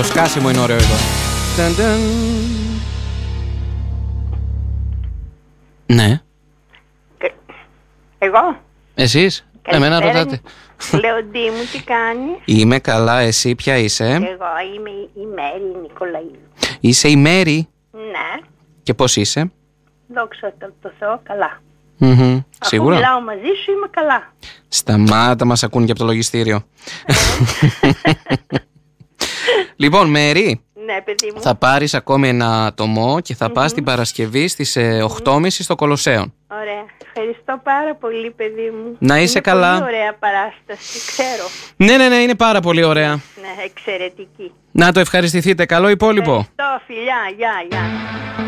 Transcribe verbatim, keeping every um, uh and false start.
σκάσιμο είναι ωραίο εδώ. Ταν, ταν. Ναι. Εγώ. Εσείς. Εμένα ρωτάτε. Λεοντή μου, τι κάνει? Είμαι καλά, εσύ ποια είσαι? Εγώ είμαι η Μέρη Νικολαίδου. Είσαι η Μέρη. Ναι. Και πώς είσαι? Δόξα τω Θεώ, καλά. Mm-hmm. Σίγουρα. Αφού μιλάω μαζί σου είμαι καλά. Σταμάτα, μας ακούν και από το λογιστήριο. Λοιπόν, Μέρη, ναι, παιδί μου. θα πάρεις ακόμη ένα ατομό και θα mm-hmm. πας την Παρασκευή στις οκτώ και μισή στο Κολοσσέον. Ωραία. Ευχαριστώ πάρα πολύ, παιδί μου. Να είσαι είναι καλά. Είναι πολύ ωραία παράσταση, ξέρω. Ναι, ναι, ναι, είναι πάρα πολύ ωραία. Ναι, εξαιρετική. Να το ευχαριστηθείτε. Καλό υπόλοιπο. Ευχαριστώ, φιλιά, γεια, γεια.